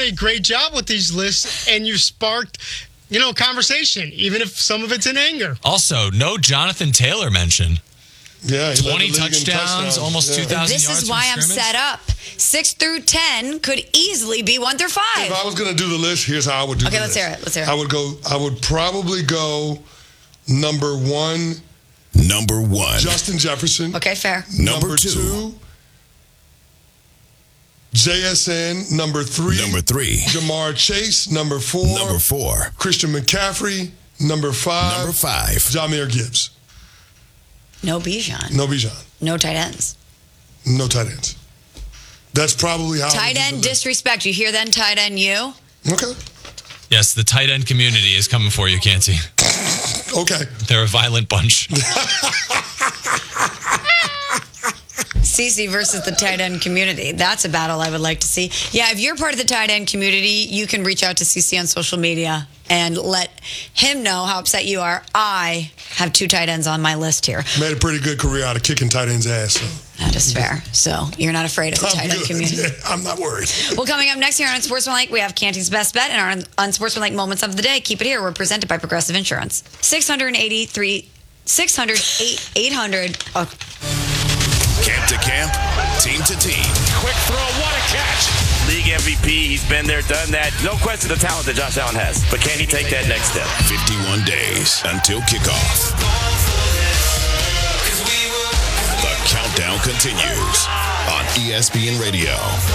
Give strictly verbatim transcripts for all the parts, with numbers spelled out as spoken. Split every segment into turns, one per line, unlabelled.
a great job with these lists, and you sparked, you know, conversation, even if some of it's in anger.
Also, no Jonathan Taylor mention.
Yeah,
twenty touchdowns, touchdowns, almost yeah. two thousand
yards.
This
is why I'm set up. Six through ten could easily be one through five.
If I was going to do the list, here's how I would do
okay,
the
list. Okay, let's hear it. Let's hear it.
I would go. I would probably go number one.
Number one.
Justin Jefferson.
Okay, fair.
Number,
number
two.
two. J S N. Number three.
Number three.
Jamar Chase. Number four.
Number four.
Christian McCaffrey. Number five.
Number five.
Jahmyr Gibbs.
No Bijan.
No Bijan.
No tight ends.
No tight ends. That's probably how.
Tight end disrespect. You hear that, tight end you?
Okay.
Yes, the tight end community is coming for you, Canty.
Okay.
They're a violent bunch.
Cece versus the tight end community. That's a battle I would like to see. Yeah, if you're part of the tight end community, you can reach out to Cece on social media and let him know how upset you are. I have two tight ends on my list here.
Made a pretty good career out of kicking tight ends' ass. So.
That is fair. So you're not afraid of the
I'm
tight end
good.
community.
Yeah, I'm not worried.
Well, coming up next here on Unsportsmanlike, we have Canty's Best Bet and our Unsportsmanlike Moments of the Day. Keep it here. We're presented by Progressive Insurance. six eighty-three, six hundred, eight hundred. Oh.
Camp to camp, team to team.
Quick throw, what a catch. League M V P, he's been there, done that. No question the talent that Josh Allen has. But can he take that next step?
fifty-one days until kickoff. The countdown continues on E S P N Radio.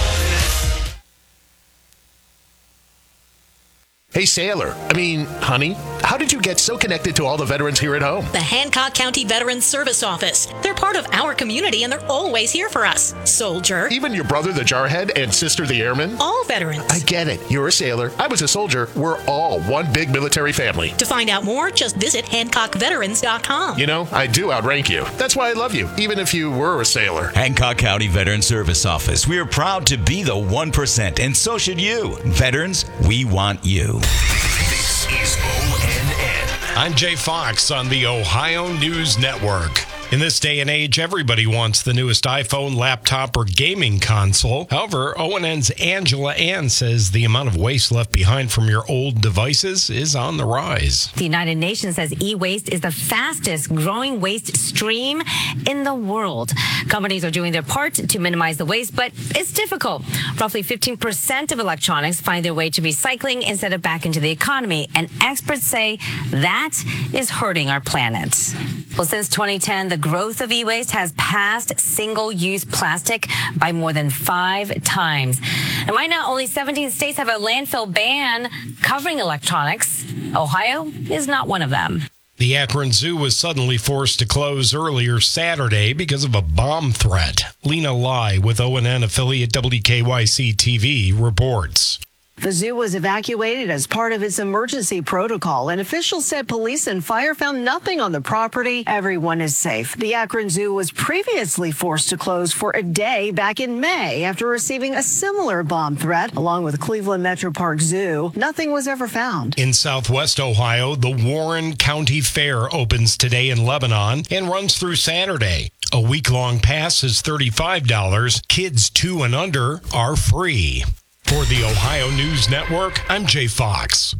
Hey, Sailor. I mean, honey, how did you get so connected to all the veterans here at home?
The Hancock County Veterans Service Office. They're part of our community, and they're always here for us. Soldier.
Even your brother, the Jarhead, and sister, the Airman?
All veterans.
I get it. You're a sailor. I was a soldier. We're all one big military family.
To find out more, just visit hancock veterans dot com.
You know, I do outrank you. That's why I love you, even if you were a sailor.
Hancock County Veterans Service Office. We are proud to be the one percent, and so should you. Veterans, we want you.
This is O N N.
I'm Jay Fox on the Ohio News Network. In this day and age, everybody wants the newest iPhone, laptop, or gaming console. However, O N N's Angela Ann says the amount of waste left behind from your old devices is on the rise.
The United Nations says e-waste is the fastest growing waste stream in the world. Companies are doing their part to minimize the waste, but it's difficult. Roughly fifteen percent of electronics find their way to recycling instead of back into the economy, and experts say that is hurting our planet. Well, since twenty ten, the growth of e-waste has passed single-use plastic by more than five times. And right now, only seventeen states have a landfill ban covering electronics. Ohio is not one of them.
The Akron Zoo was suddenly forced to close earlier Saturday because of a bomb threat. Lena Lai with O N N affiliate W K Y C T V reports.
The zoo was evacuated as part of its emergency protocol, and officials said police and fire found nothing on the property. Everyone is safe. The Akron Zoo was previously forced to close for a day back in May after receiving a similar bomb threat, along with Cleveland Metro Park Zoo. Nothing was ever found.
In Southwest Ohio, the Warren County Fair opens today in Lebanon and runs through Saturday. A week-long pass is thirty-five dollars. Kids two and under are free. For the Ohio News Network, I'm Jay Fox.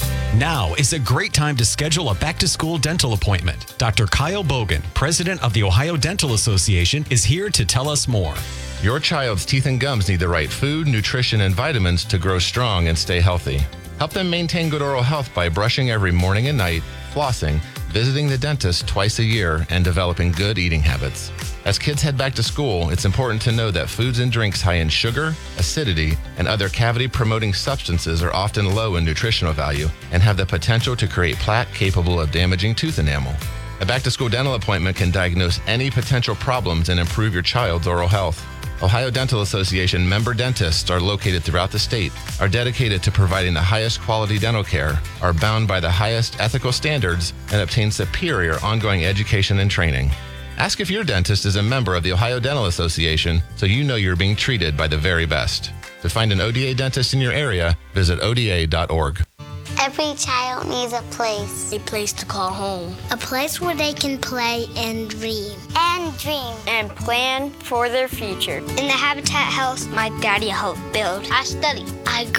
Now is a great time to schedule a back-to-school dental appointment. Doctor Kyle Bogan, president of the Ohio Dental Association, is here to tell us more.
Your child's teeth and gums need the right food, nutrition, and vitamins to grow strong and stay healthy. Help them maintain good oral health by brushing every morning and night, flossing, visiting the dentist twice a year, and developing good eating habits. As kids head back to school, it's important to know that foods and drinks high in sugar, acidity, and other cavity-promoting substances are often low in nutritional value and have the potential to create plaque capable of damaging tooth enamel. A back-to-school dental appointment can diagnose any potential problems and improve your child's oral health. Ohio Dental Association member dentists are located throughout the state, are dedicated to providing the highest quality dental care, are bound by the highest ethical standards, and obtain superior ongoing education and training. Ask if your dentist is a member of the Ohio Dental Association so you know you're being treated by the very best. To find an O D A dentist in your area, visit O D A dot org.
Every child needs a place. A place to call home. A place where they can play and dream. And dream. And plan for their future. In the Habitat house my daddy helped build. I study. I